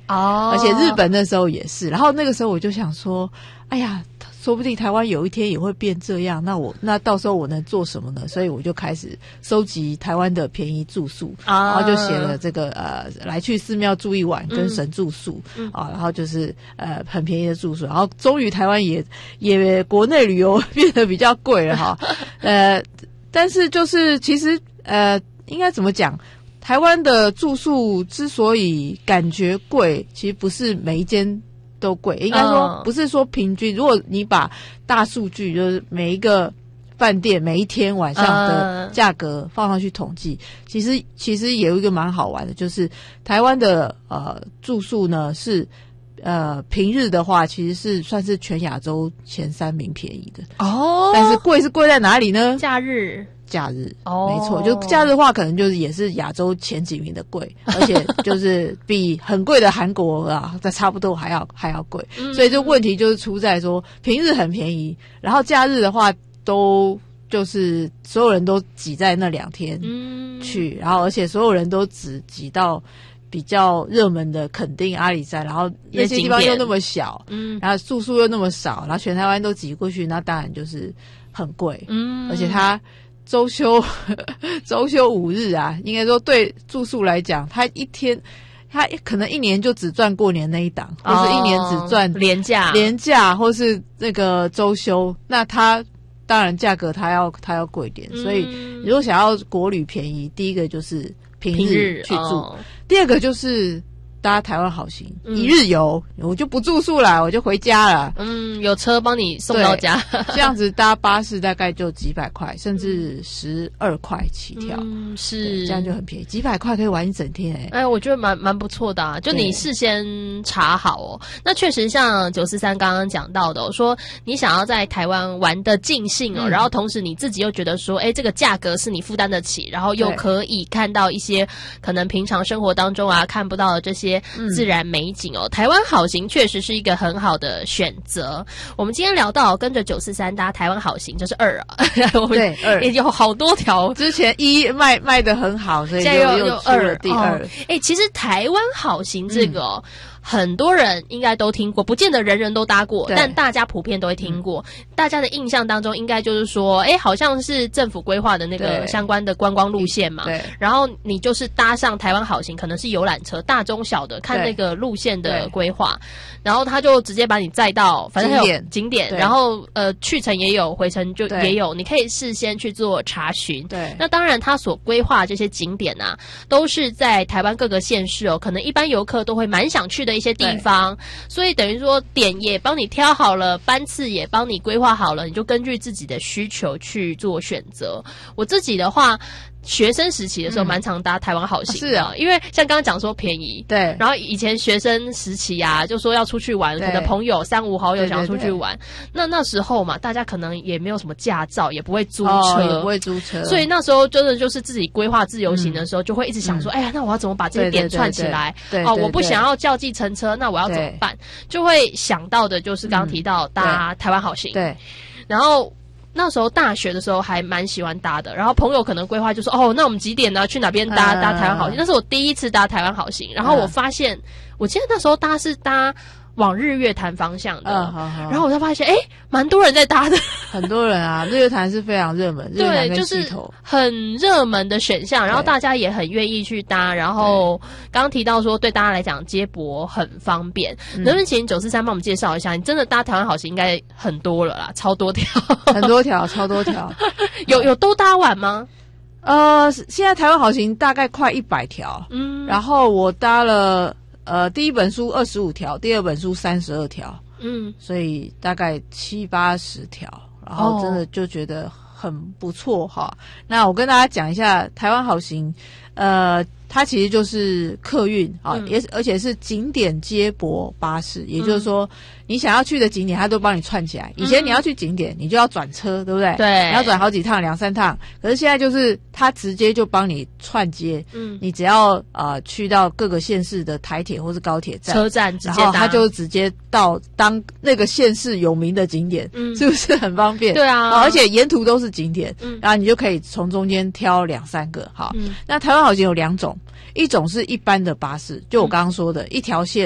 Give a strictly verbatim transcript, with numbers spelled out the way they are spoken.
哦， 而且日本那时候也是。然后那个时候我就想说，哎呀，说不定台湾有一天也会变这样，那我那到时候我能做什么呢？所以我就开始收集台湾的便宜住宿，啊、然后就写了这个呃来去寺庙住一晚跟神住宿、嗯、啊，然后就是呃很便宜的住宿，然后终于台湾也也国内旅游变得比较贵了哈，呃，但是就是其实呃应该怎么讲？台湾的住宿之所以感觉贵，其实不是每一间都贵，应该说不是说平均。如果你把大数据，就是每一个饭店每一天晚上的价格放上去统计，其实其实有一个蛮好玩的，就是台湾的呃住宿呢是呃平日的话，其实是算是全亚洲前三名便宜的哦。但是贵是贵在哪里呢？ 假日。 假日哦，没错，就假日的话，可能就是也是亚洲前几名的贵，而且就是比很贵的韩国啊，在差不多还要还要贵，嗯、所以这问题就是出在说平日很便宜，然后假日的话都就是所有人都挤在那两天去，嗯、然后而且所有人都只挤到比较热门的垦丁、阿里山，然后那些地方又那么小，嗯，然后住宿又那么少，然后全台湾都挤过去，那当然就是很贵，嗯，而且它。周休周休五日啊，应该说对住宿来讲，他一天他可能一年就只赚过年那一档，或是一年只赚连假连假或是那个周休，那他当然价格他要他要贵一点，嗯、所以如果想要国旅便宜，第一个就是平日去住，哦、第二个就是搭台湾好行、嗯、一日游，我就不住宿了，我就回家了。 嗯，有车帮你送到家。 这样子搭巴士大概就几百块，甚至十二块起跳。嗯， 是这样就很便宜，几百块可以玩一整天哎、欸。 哎，我觉得蛮蛮不错的啊，就你事先查好哦。那确实像九四三刚刚讲到的、哦，说你想要在台湾玩的尽兴哦、嗯，然后同时你自己又觉得说，哎，这个价格是你负担得起，然后又可以看到一些可能平常生活当中啊看不到的这些自然美景哦。嗯、台湾好行确实是一个很好的选择。我们今天聊到跟着九四三搭台湾好行，就是二啊，我们对二也有好多条， 之前一卖卖得很好，所以就又又出了第二。 哎、哦，其实台湾好行这个哦。嗯很多人应该都听过，不见得人人都搭过，但大家普遍都会听过。嗯、大家的印象当中，应该就是说，哎，好像是政府规划的那个相关的观光路线嘛。对。然后你就是搭上台湾好行，可能是游览车，大中小的，看那个路线的规划，然后他就直接把你载到，反正还有景点，景点然后呃去程也有，回程就也有，你可以事先去做查询。对。那当然，他所规划这些景点啊，都是在台湾各个县市哦，可能一般游客都会蛮想去的一些地方，所以等于说点也帮你挑好了，班次也帮你规划好了，你就根据自己的需求去做选择。我自己的话，学生时期的时候蛮常搭台湾好行的、嗯、是啊，因为像刚刚讲说便宜，对，然后以前学生时期啊，就说要出去玩，可能朋友三五好友想要出去玩，对对对，那那时候嘛，大家可能也没有什么驾照，也不会租车， 哦、也不会租车， 所以那时候真的就是自己规划自由行的时候，嗯、就会一直想说，哎呀，那我要怎么把这些点串起来？对对对对哦，我不想要叫计程车，那我要怎么办？就会想到的就是刚刚提到搭台湾好行，对，然后。那时候大学的时候还蛮喜欢搭的，然后朋友可能规划就说哦，那我们几点呢？去哪边搭搭台湾好行？那是我第一次搭台湾好行，然后我发现，我记得那时候搭是搭往日月潭方向的，嗯、好好然后我才发现，哎，蛮多人在搭的， 很多人啊，日月潭是非常热门， 对，就是很热门的选项，然后大家也很愿意去搭，然后刚刚提到说对大家来讲接驳很方便，能不能请九四三帮我们介绍一下？你真的搭台湾好行应该很多了啦，超多条， 很多条，超多条， 有有都搭完吗？ 呃，现在台湾好行大概快一百条，嗯，然后我搭了。呃，第一本书二十五条，第二本书三十二条，嗯，所以大概七八十条，然后真的就觉得很不错哈。哦、那我跟大家讲一下台湾好行，呃，它其实就是客运啊，嗯、也而且是景点接驳巴士，也就是说，嗯、你想要去的景点，它都帮你串起来。以前你要去景点，你就要转车，对不对？对，你要转好几趟，两三趟。可是现在就是它直接就帮你串接，嗯，你只要呃去到各个县市的台铁或是高铁站车站直接搭， 然后它就直接到当那个县市有名的景点，嗯，是不是很方便？对啊，而且沿途都是景点，嗯，然后你就可以从中间挑两三个。好，嗯，那台湾好行有两种。一种是一般的巴士，就我刚刚说的，嗯、一条线